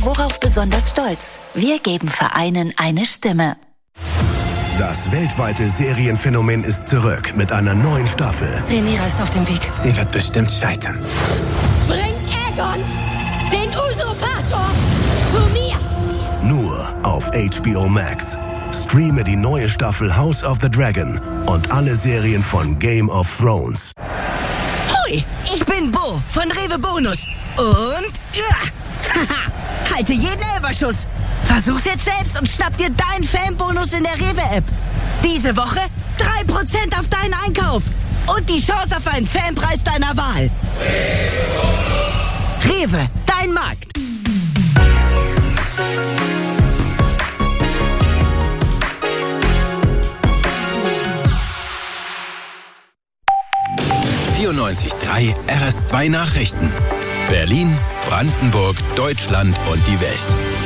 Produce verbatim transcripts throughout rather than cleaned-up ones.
ihr worauf besonders stolz? Wir geben Vereinen eine Stimme. Das weltweite Serienphänomen ist zurück mit einer neuen Staffel. Rhaenyra ist auf dem Weg. Sie wird bestimmt scheitern. Bringt Aegon, den Usurpator, zu mir! Nur auf H B O Max. Streame die neue Staffel House of the Dragon und alle Serien von Game of Thrones. Hui, ich bin Bo von Rewe Bonus. Und ja, halte jeden Elberschuss. Versuch's jetzt selbst und schnapp dir deinen Fanbonus in der Rewe-App. Diese Woche drei Prozent auf deinen Einkauf. Und die Chance auf einen Fanpreis deiner Wahl. Rewe, dein Markt. vierundneunzig Komma drei R S zwei Nachrichten. Berlin, Brandenburg, Deutschland und die Welt.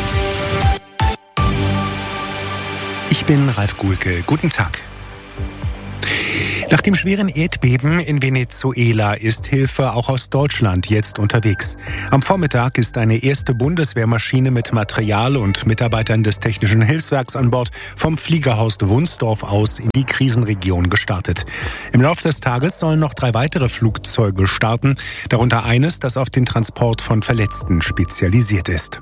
Ich bin Ralf Guhlke. Guten Tag. Nach dem schweren Erdbeben in Venezuela ist Hilfe auch aus Deutschland jetzt unterwegs. Am Vormittag ist eine erste Bundeswehrmaschine mit Material und Mitarbeitern des Technischen Hilfswerks an Bord vom Fliegerhorst Wunsdorf aus in die Krisenregion gestartet. Im Laufe des Tages sollen noch drei weitere Flugzeuge starten, darunter eines, das auf den Transport von Verletzten spezialisiert ist.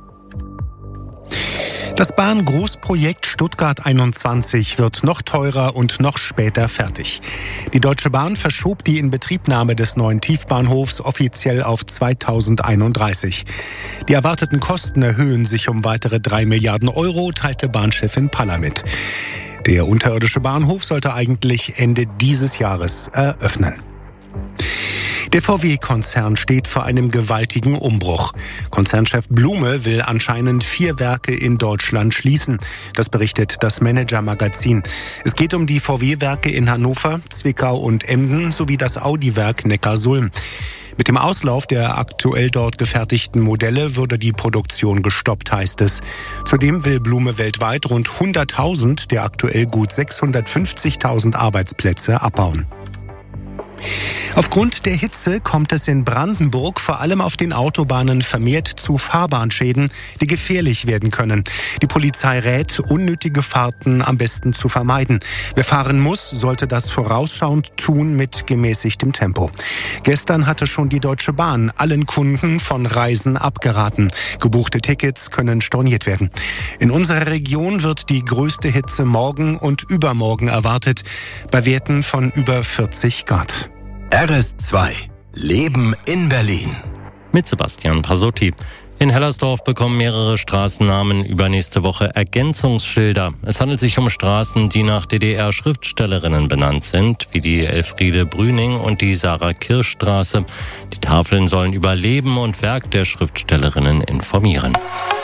Das Bahn-Großprojekt Stuttgart einundzwanzig wird noch teurer und noch später fertig. Die Deutsche Bahn verschob die Inbetriebnahme des neuen Tiefbahnhofs offiziell auf zweitausendeinunddreißig. Die erwarteten Kosten erhöhen sich um weitere drei Milliarden Euro, teilte Bahnchefin Paller mit. Der unterirdische Bahnhof sollte eigentlich Ende dieses Jahres eröffnen. Der V W-Konzern steht vor einem gewaltigen Umbruch. Konzernchef Blume will anscheinend vier Werke in Deutschland schließen. Das berichtet das Manager-Magazin. Es geht um die V W-Werke in Hannover, Zwickau und Emden sowie das Audi-Werk Neckarsulm. Mit dem Auslauf der aktuell dort gefertigten Modelle würde die Produktion gestoppt, heißt es. Zudem will Blume weltweit rund hunderttausend der aktuell gut sechshundertfünfzigtausend Arbeitsplätze abbauen. Aufgrund der Hitze kommt es in Brandenburg vor allem auf den Autobahnen vermehrt zu Fahrbahnschäden, die gefährlich werden können. Die Polizei rät, unnötige Fahrten am besten zu vermeiden. Wer fahren muss, sollte das vorausschauend tun mit gemäßigtem Tempo. Gestern hatte schon die Deutsche Bahn allen Kunden von Reisen abgeraten. Gebuchte Tickets können storniert werden. In unserer Region wird die größte Hitze morgen und übermorgen erwartet, bei Werten von über vierzig Grad. R S zwei. Leben in Berlin. Mit Sebastian Pasotti. In Hellersdorf bekommen mehrere Straßennamen übernächste Woche Ergänzungsschilder. Es handelt sich um Straßen, die nach D D R-Schriftstellerinnen benannt sind, wie die Elfriede Brüning und die Sarah-Kirsch-Straße. Die Tafeln sollen über Leben und Werk der Schriftstellerinnen informieren.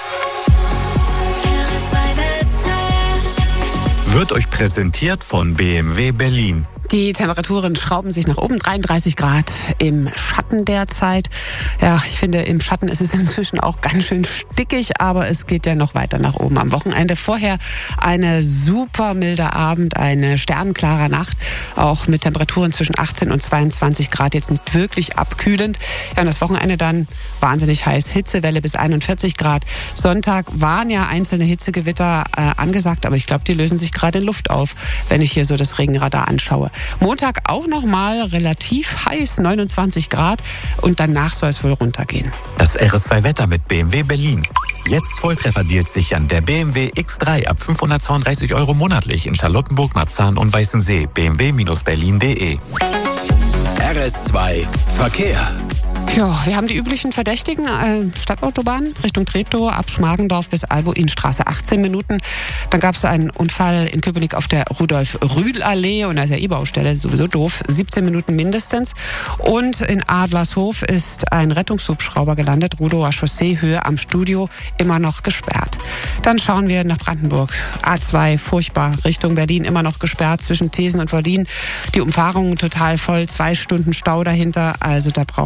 Wird euch präsentiert von B M W Berlin. Die Temperaturen schrauben sich nach oben, dreiunddreißig Grad im Schatten derzeit. Ja, ich finde, im Schatten ist es inzwischen auch ganz schön stickig, aber es geht ja noch weiter nach oben. Am Wochenende vorher eine super milder Abend, eine sternenklare Nacht, auch mit Temperaturen zwischen achtzehn und zweiundzwanzig Grad, jetzt nicht wirklich abkühlend. Ja, und das Wochenende dann wahnsinnig heiß, Hitzewelle bis einundvierzig Grad. Sonntag waren ja einzelne Hitzegewitter äh, angesagt, aber ich glaube, die lösen sich gerade in Luft auf, wenn ich hier so das Regenradar anschaue. Montag auch noch mal relativ heiß, neunundzwanzig Grad, und danach soll es wohl runtergehen. Das R S zwei Wetter mit B M W Berlin. Jetzt Volltreffer-Deals sichern. Der B M W X drei ab fünfhundertzweiunddreißig Euro monatlich in Charlottenburg, Marzahn und Weißensee. b m w Bindestrich berlin punkt d e. R S zwei Verkehr. Ja, wir haben die üblichen Verdächtigen. Äh, Stadtautobahn Richtung Treptow, ab Schmargendorf bis Albuinstraße achtzehn Minuten. Dann gab es einen Unfall in Köpenick auf der Rudolf-Rühl-Allee und da ist ja E-Baustelle, sowieso doof, siebzehn Minuten mindestens. Und in Adlershof ist ein Rettungshubschrauber gelandet, Rudower Chaussee, Höhe am Studio, immer noch gesperrt. Dann schauen wir nach Brandenburg. A zwei, furchtbar, Richtung Berlin, immer noch gesperrt zwischen Thesen und Wollin. Die Umfahrung total voll, zwei Stunden Stau dahinter, also da braucht ihr Nerven.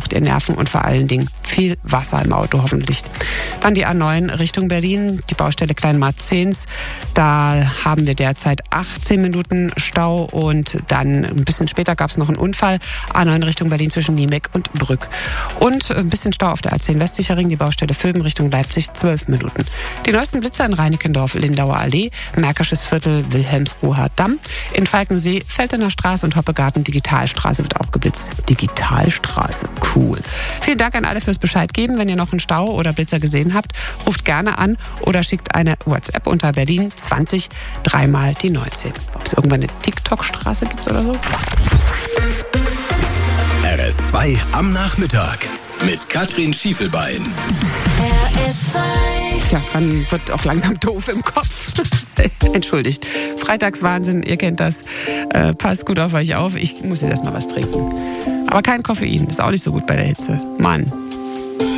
offen und vor allen Dingen viel Wasser im Auto hoffentlich. Dann die A neun Richtung Berlin, die Baustelle Kleinmarzens. Da haben wir derzeit achtzehn Minuten Stau und dann ein bisschen später gab es noch einen Unfall. A neun Richtung Berlin zwischen Niemek und Brück. Und ein bisschen Stau auf der A zehn Westlicher Ring, die Baustelle Vöben Richtung Leipzig, zwölf Minuten. Die neuesten Blitzer in Reinickendorf, Lindauer Allee, Märkisches Viertel, Wilhelmsruher Damm. In Falkensee, Feldener Straße und Hoppegarten, Digitalstraße wird auch geblitzt. Digitalstraße, cool. Vielen Dank an alle fürs Bescheid geben. Wenn ihr noch einen Stau oder Blitzer gesehen habt, ruft gerne an oder schickt eine WhatsApp unter Berlin zwanzig dreimal die neunzehn. Ob es irgendwann eine TikTok-Straße gibt oder so? R S zwei am Nachmittag mit Katrin Schiefelbein. R S zwei. Tja, man wird auch langsam doof im Kopf. Entschuldigt. Freitagswahnsinn, ihr kennt das. Äh, passt gut auf euch auf. Ich muss jetzt erstmal was trinken. Aber kein Koffein, ist auch nicht so gut bei der Hitze. Mann.